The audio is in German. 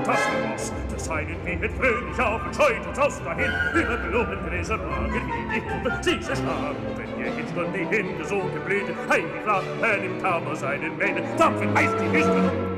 das Ross des einen wiehet fröhlich auf und scheut uns aus dahin. Über Blumengräser lagen wie die Hufe, sie zerschlagen, wenn ihr hinstund die Hände so geblüht. Heilig Rachen im Kammer seinen Mähnen, dampfen heißt die Hüste.